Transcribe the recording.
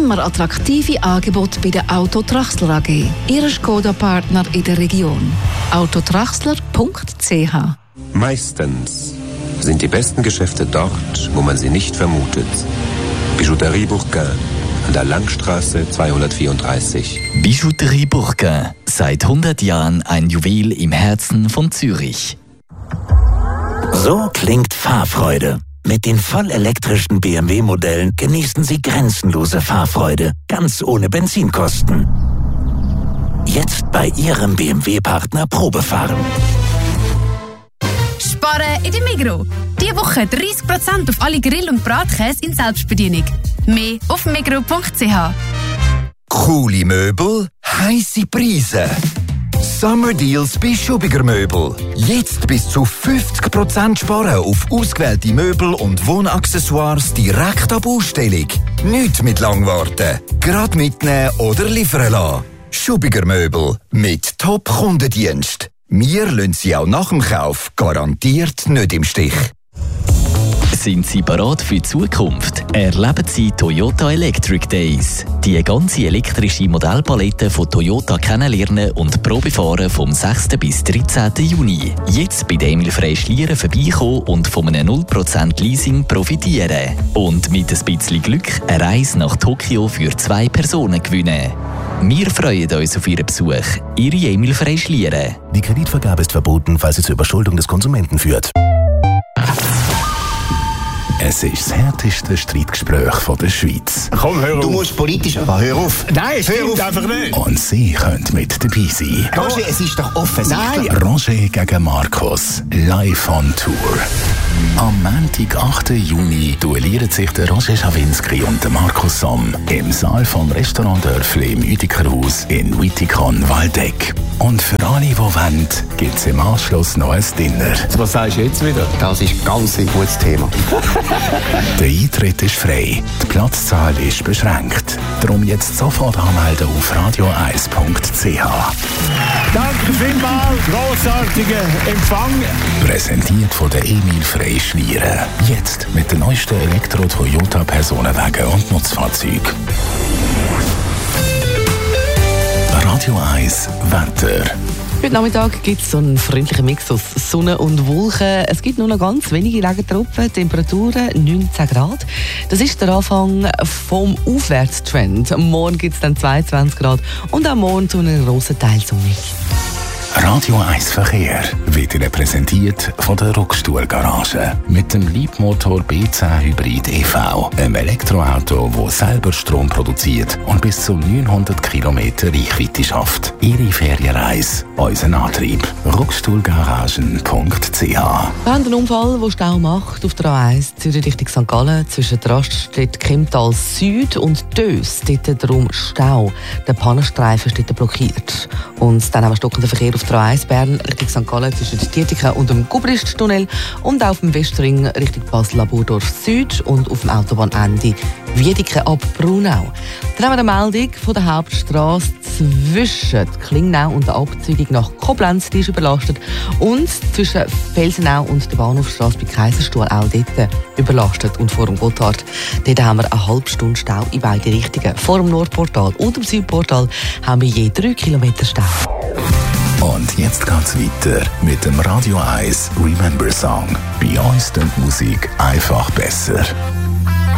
wir attraktive Angebote bei der Auto Traxler AG. Ihr Skoda-Partner in der Region. autotraxler.ch. Meistens sind die besten Geschäfte dort, wo man sie nicht vermutet. Bijouterie Bourquin an der Langstraße 234. Bijouterie Bourquin, seit 100 Jahren ein Juwel im Herzen von Zürich. So klingt Fahrfreude. Mit den vollelektrischen BMW-Modellen genießen Sie grenzenlose Fahrfreude, ganz ohne Benzinkosten. Jetzt bei Ihrem BMW-Partner Probefahren. Sparen in der Migros. Diese Woche 30% auf alle Grill- und Bratkäse in Selbstbedienung. Mehr auf migros.ch. Coole Möbel, heisse Preise. Summer Deals bei Schubiger Möbel. Jetzt bis zu 50% sparen auf ausgewählte Möbel und Wohnaccessoires direkt ab Ausstellung. Nicht mit Langwarten. Gerade mitnehmen oder liefern lassen. Schubiger Möbel mit Top-Kundendienst. Wir lassen Sie auch nach dem Kauf garantiert nicht im Stich. Sind Sie bereit für die Zukunft? Erleben Sie Toyota Electric Days. Die ganze elektrische Modellpalette von Toyota kennenlernen und Probefahren vom 6. bis 13. Juni. Jetzt bei Emil Frey Schlieren vorbeikommen und von einem 0% Leasing profitieren. Und mit ein bisschen Glück eine Reise nach Tokio für 2 Personen gewinnen. Wir freuen uns auf Ihren Besuch. Ihre Emil Frey Schlieren. Die Kreditvergabe ist verboten, falls sie zur Überschuldung des Konsumenten führt. Es ist das härteste Streitgespräch der Schweiz. Komm, hör auf. Du musst politisch... Hör auf. Nein, es stimmt einfach nicht. Und Sie können mit dabei sein. Roger, es ist doch offensichtlich. Nein. Roger gegen Markus. Live on Tour. Am Montag, 8. Juni, duellieren sich der Roger Schawinski und der Markus Somm im Saal vom Restaurant Dörfli im Uetikerhaus in Wittikon-Waldeck. Und für alle, die wollen, gibt es im Anschluss noch ein Dinner. Was sagst du jetzt wieder? Das ist ganz ein gutes Thema. Der Eintritt ist frei, die Platzzahl ist beschränkt. Darum jetzt sofort anmelden auf radio1.ch. Danke vielmals, grossartiger Empfang. Präsentiert von der Emil Frey Schlieren. Jetzt mit den neuesten Elektro-Toyota-Personenwagen und Nutzfahrzeugen. Radio 1 Wetter. Heute Nachmittag gibt es so einen freundlichen Mix aus Sonne und Wolken. Es gibt nur noch ganz wenige Regentropfen, Temperaturen 19 Grad. Das ist der Anfang vom Aufwärtstrend. Morgen gibt es dann 22 Grad und am Morgen zu einem grossen Teil sonnig. Radio 1 Verkehr wird Ihnen präsentiert von der Ruckstuhl Garage. Mit dem Leapmotor B10 Hybrid EV. Einem Elektroauto, das selber Strom produziert und bis zu 900 Kilometer Reichweite schafft. Ihre Ferienreise, unser Antrieb. Ruckstuhlgaragen.ch. Wir haben einen Unfall, der Stau macht auf der A1 Zürich Richtung St. Gallen zwischen der Raststätte Kemptal Süd und Dös. Dort darum Stau. Der Pannenstreifen steht blockiert. Und dann haben wir stockenden Verkehr auf der A1 Bern Richtung St. Gallen zwischen Dietiken und dem Gubristtunnel und auf dem Westring Richtung Basel-Laburdorf Süd und auf dem Autobahnende Wiedeke ab Brunau. Dann haben wir eine Meldung von der Hauptstrasse zwischen Klingnau und der Abzweigung nach Koblenz, die ist überlastet, und zwischen Felsenau und der Bahnhofstrasse bei Kaiserstuhl auch dort überlastet. Und vor dem Gotthard, dort haben wir eine halbe Stunde Stau in beide Richtungen. Vor dem Nordportal und dem Südportal haben wir je 3 Kilometer Stau. Und jetzt geht's weiter mit dem Radio 1 Remember Song. Bei uns klingt Musik einfach besser.